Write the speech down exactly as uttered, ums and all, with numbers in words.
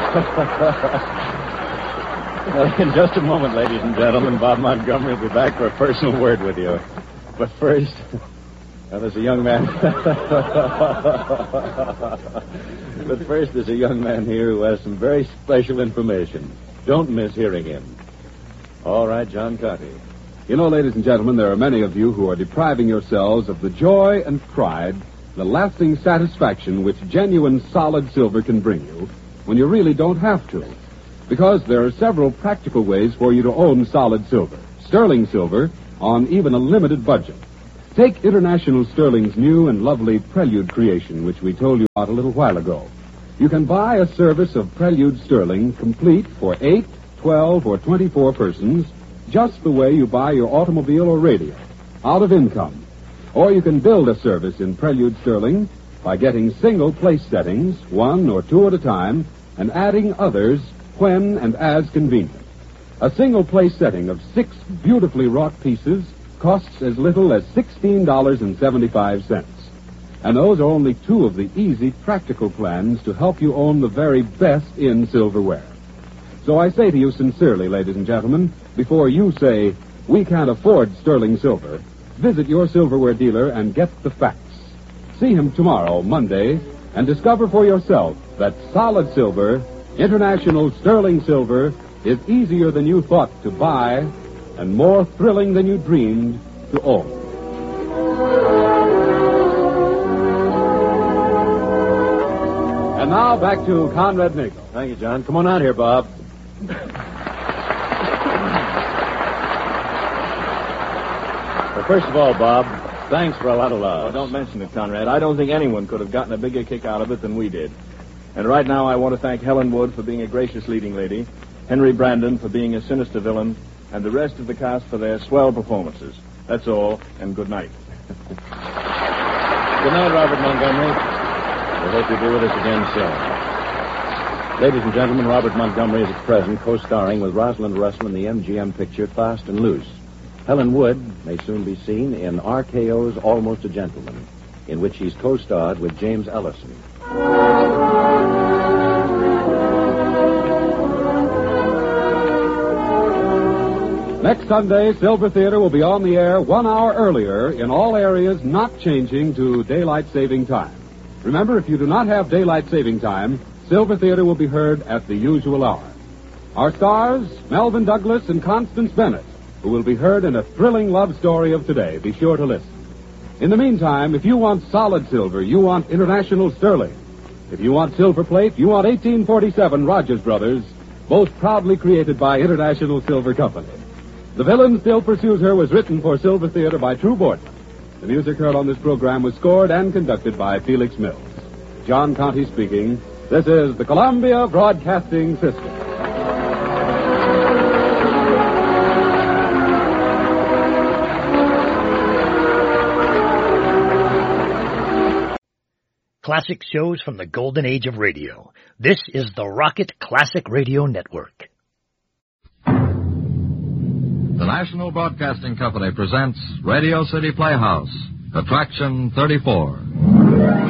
Well, in just a moment, ladies and gentlemen, Bob Montgomery will be back for a personal word with you. But first, well, there's a young man. But first, there's a young man here who has some very special information. Don't miss hearing him. All right, John Conte. You know, ladies and gentlemen, there are many of you who are depriving yourselves of the joy and pride, the lasting satisfaction which genuine solid silver can bring you when you really don't have to. Because there are several practical ways for you to own solid silver, sterling silver, on even a limited budget. Take International Sterling's new and lovely Prelude creation, which we told you about a little while ago. You can buy a service of Prelude Sterling complete for eight, twelve, or twenty-four persons, just the way you buy your automobile or radio, out of income. Or you can build a service in Prelude Sterling by getting single place settings, one or two at a time, and adding others when and as convenient. A single place setting of six beautifully wrought pieces costs as little as sixteen dollars and seventy-five cents. And those are only two of the easy, practical plans to help you own the very best in silverware. So I say to you sincerely, ladies and gentlemen, before you say, we can't afford sterling silver, visit your silverware dealer and get the facts. See him tomorrow, Monday, and discover for yourself that solid silver, International Sterling Silver, is easier than you thought to buy and more thrilling than you dreamed to own. And now back to Conrad Nagel. Thank you, John. Come on out here, Bob. Well, first of all, Bob, thanks for a lot of love. Oh, don't mention it, Conrad. I don't think anyone could have gotten a bigger kick out of it than we did. And right now I want to thank Helen Wood for being a gracious leading lady, Henry Brandon for being a sinister villain, and the rest of the cast for their swell performances. That's all, and good night. Good night, Robert Montgomery. We hope you'll be with us again soon. Ladies and gentlemen, Robert Montgomery is at present co-starring with Rosalind Russell in the M G M picture Fast and Loose. Helen Wood may soon be seen in R K O's Almost a Gentleman, in which he's co-starred with James Ellison. Next Sunday, Silver Theater will be on the air one hour earlier in all areas not changing to daylight saving time. Remember, if you do not have daylight saving time, Silver Theater will be heard at the usual hour. Our stars, Melvin Douglas and Constance Bennett, who will be heard in a thrilling love story of today. Be sure to listen. In the meantime, if you want solid silver, you want International Sterling. If you want silver plate, you want eighteen forty-seven Rogers Brothers, both proudly created by International Silver Company. The Villain Still Pursues Her was written for Silver Theater by True Boardman. The music heard on this program was scored and conducted by Felix Mills. John Conte speaking. This is the Columbia Broadcasting System. Classic shows from the golden age of radio. This is the Rocket Classic Radio Network. The National Broadcasting Company presents Radio City Playhouse, Attraction thirty-four.